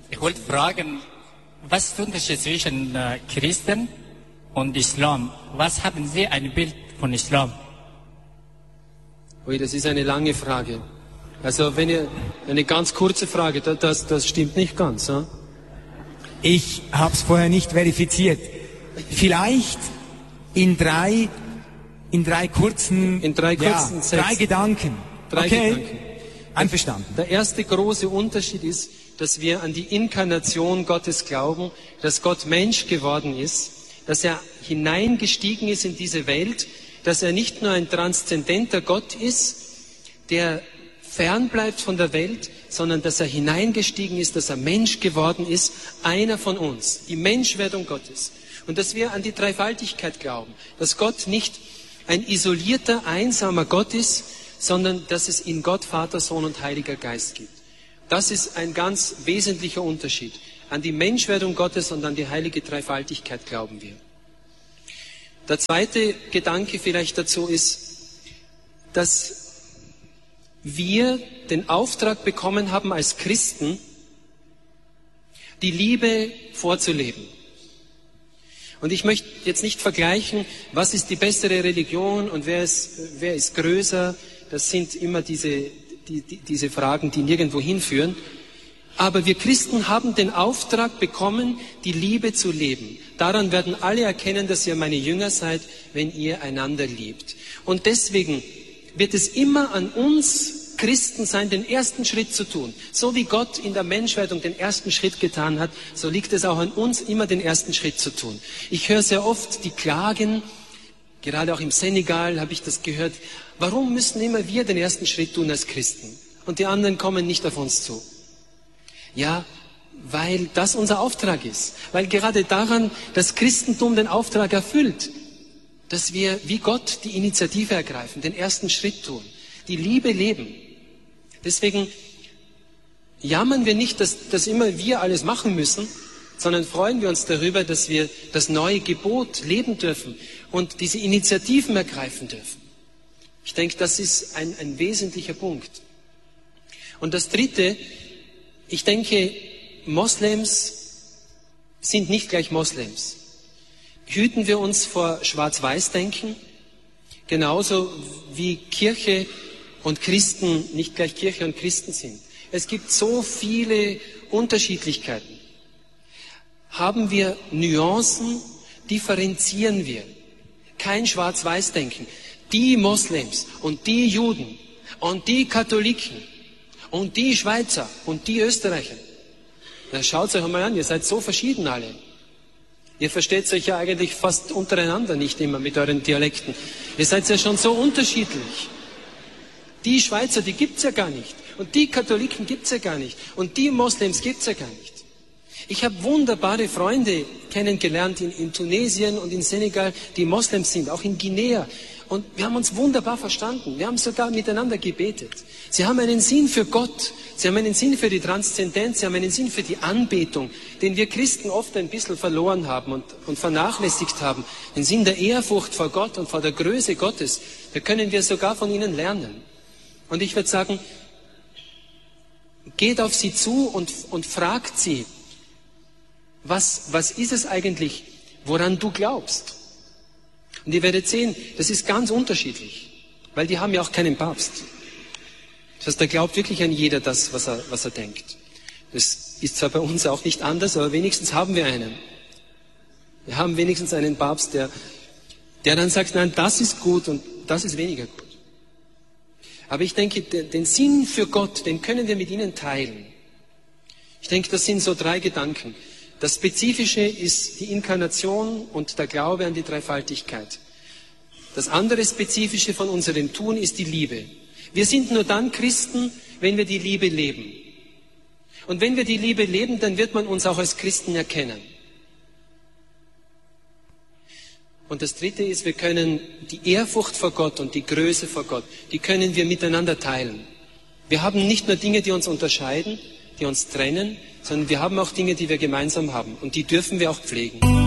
Ich wollte fragen, was ist der Unterschied zwischen Christen und Islam? Was haben Sie ein Bild von Islam? Ui, das ist eine lange Frage. Also wenn ihr eine ganz kurze Frage, das stimmt nicht ganz. Hm? Ich habe es vorher nicht verifiziert. Vielleicht in drei kurzen Sätzen. Drei Gedanken. Drei Gedanken. Einverstanden. Der erste große Unterschied ist, dass wir an die Inkarnation Gottes glauben, dass Gott Mensch geworden ist, dass er hineingestiegen ist in diese Welt, dass er nicht nur ein transzendenter Gott ist, der fernbleibt von der Welt, sondern dass er hineingestiegen ist, dass er Mensch geworden ist, einer von uns, die Menschwerdung Gottes. Und dass wir an die Dreifaltigkeit glauben, dass Gott nicht ein isolierter, einsamer Gott ist, sondern dass es in Gott Vater, Sohn und Heiliger Geist gibt. Das ist ein ganz wesentlicher Unterschied. An die Menschwerdung Gottes und an die heilige Dreifaltigkeit glauben wir. Der zweite Gedanke vielleicht dazu ist, dass wir den Auftrag bekommen haben, als Christen die Liebe vorzuleben. Und ich möchte jetzt nicht vergleichen, was ist die bessere Religion und wer ist größer. Das sind immer diese Fragen, die nirgendwo hinführen. Aber wir Christen haben den Auftrag bekommen, die Liebe zu leben. Daran werden alle erkennen, dass ihr meine Jünger seid, wenn ihr einander liebt. Und deswegen wird es immer an uns Christen sein, den ersten Schritt zu tun. So wie Gott in der Menschwerdung den ersten Schritt getan hat, so liegt es auch an uns, immer den ersten Schritt zu tun. Ich höre sehr oft die Klagen, gerade auch im Senegal habe ich das gehört, warum müssen immer wir den ersten Schritt tun als Christen? Und die anderen kommen nicht auf uns zu. Ja, weil das unser Auftrag ist. Weil gerade daran das Christentum den Auftrag erfüllt, dass wir wie Gott die Initiative ergreifen, den ersten Schritt tun, die Liebe leben. Deswegen jammern wir nicht, dass immer wir alles machen müssen, sondern freuen wir uns darüber, dass wir das neue Gebot leben dürfen und diese Initiativen ergreifen dürfen. Ich denke, das ist ein wesentlicher Punkt. Und das Dritte, ich denke, Moslems sind nicht gleich Moslems. Hüten wir uns vor Schwarz-Weiß-Denken, genauso wie Kirche und Christen nicht gleich Kirche und Christen sind. Es gibt so viele Unterschiedlichkeiten. Haben wir Nuancen, differenzieren wir. Kein Schwarz-Weiß-Denken. Die Moslems und die Juden und die Katholiken und die Schweizer und die Österreicher. Na, schaut euch einmal an, ihr seid so verschieden alle. Ihr versteht euch ja eigentlich fast untereinander nicht immer mit euren Dialekten. Ihr seid ja schon so unterschiedlich. Die Schweizer, die gibt's ja gar nicht. Und die Katholiken gibt's ja gar nicht. Und die Moslems gibt's ja gar nicht. Ich habe wunderbare Freunde kennengelernt in Tunesien und in Senegal, die Moslems sind, auch in Guinea. Und wir haben uns wunderbar verstanden. Wir haben sogar miteinander gebetet. Sie haben einen Sinn für Gott. Sie haben einen Sinn für die Transzendenz. Sie haben einen Sinn für die Anbetung, den wir Christen oft ein bisschen verloren haben und vernachlässigt haben. Den Sinn der Ehrfurcht vor Gott und vor der Größe Gottes. Da können wir sogar von ihnen lernen. Und ich würde sagen, geht auf sie zu und fragt sie, was ist es eigentlich, woran du glaubst? Und ihr werdet sehen, das ist ganz unterschiedlich, weil die haben ja auch keinen Papst. Das heißt, da glaubt wirklich an jeder das, was er denkt. Das ist zwar bei uns auch nicht anders, aber wenigstens haben wir einen. Wir haben wenigstens einen Papst, der dann sagt, nein, das ist gut und das ist weniger gut. Aber ich denke, den Sinn für Gott, den können wir mit ihnen teilen. Ich denke, das sind so 3 Gedanken. Das Spezifische ist die Inkarnation und der Glaube an die Dreifaltigkeit. Das andere Spezifische von unserem Tun ist die Liebe. Wir sind nur dann Christen, wenn wir die Liebe leben. Und wenn wir die Liebe leben, dann wird man uns auch als Christen erkennen. Und das Dritte ist, wir können die Ehrfurcht vor Gott und die Größe vor Gott, die können wir miteinander teilen. Wir haben nicht nur Dinge, die uns unterscheiden, die uns trennen, sondern wir haben auch Dinge, die wir gemeinsam haben. Und die dürfen wir auch pflegen.